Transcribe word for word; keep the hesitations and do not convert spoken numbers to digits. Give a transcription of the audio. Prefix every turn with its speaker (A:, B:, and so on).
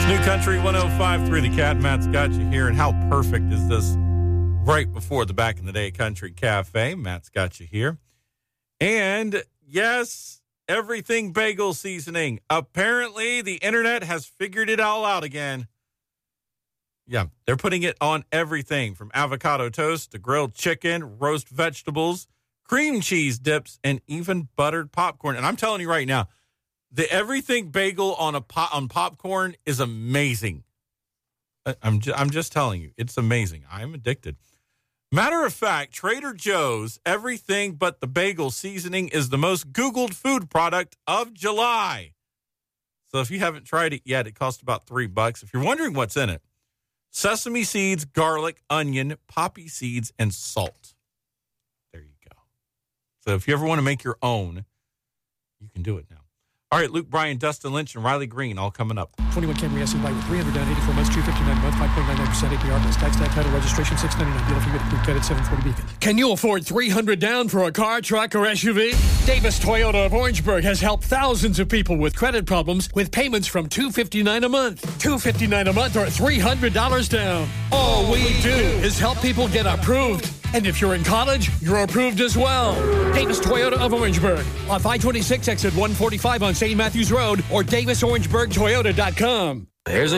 A: New Country one oh five point three, the Cat. Matt's got you here. And how perfect is this right before the Back in the Day Country Cafe? Matt's got you here. And yes, everything bagel seasoning. Apparently, the internet has figured it all out again. Yeah, they're putting it on everything from avocado toast to grilled chicken, roast vegetables, cream cheese dips, and even buttered popcorn. And I'm telling you right now, the everything bagel on a pot, on popcorn is amazing. I'm just, I'm just telling you, it's amazing. I'm addicted. Matter of fact, Trader Joe's everything but the bagel seasoning is the most Googled food product of July. So if you haven't tried it yet, it costs about three bucks. If you're wondering what's in it, sesame seeds, garlic, onion, poppy seeds, and salt. There you go. So if you ever want to make your own, you can do it now. All right, Luke Bryan, Dustin Lynch, and Riley Green all coming up.
B: twenty-one Camry S U V with three hundred down, eighty-four months, two fifty-nine a month, five point nine nine percent A P R plus tax, tax, title, registration, six ninety-nine. Dealer fee, approved credit, seven forty Beacon. Can you afford three hundred down for a car, truck, or S U V? Davis Toyota of Orangeburg has helped thousands of people with credit problems with payments from two fifty-nine a month. two fifty-nine a month or three hundred dollars down. All we do is help people get approved. And if you're in college, you're approved as well. Davis Toyota of Orangeburg on five twenty-six exit one forty-five on Saint Matthews Road or davis orangeburg toyota dot com.
C: There's a